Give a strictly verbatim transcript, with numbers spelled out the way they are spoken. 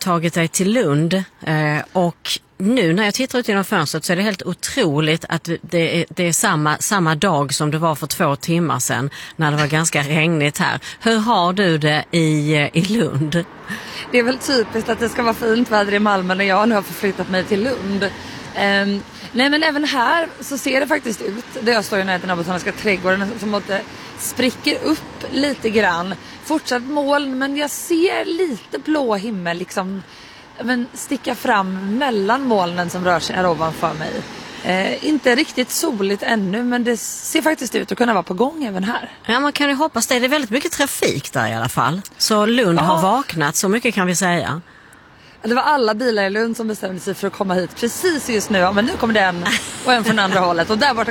tagit dig till Lund eh, och nu när jag tittar ut genom fönstret så är det helt otroligt att det är, det är samma, samma dag som det var för två timmar sedan när det var ganska regnigt här. Hur har du det i, i Lund? Det är väl typiskt att det ska vara fint väder i Malmö när jag nu har förflyttat mig till Lund. Um, nej men även här så ser det faktiskt ut, där jag står i närheten av Botaniska trädgården, som att det spricker upp lite grann. Fortsatt moln, men jag ser lite blå himmel liksom, men sticka fram mellan molnen som rör sig här ovanför mig. Eh, inte riktigt soligt ännu, men det ser faktiskt ut att kunna vara på gång även här. Ja, man kan ju hoppas det. Det är väldigt mycket trafik där i alla fall. Så Lund ja. har vaknat, så mycket kan vi säga. Det var alla bilar i Lund som bestämde sig för att komma hit precis just nu. Ja, men nu kommer den och en från andra hållet. Och där borta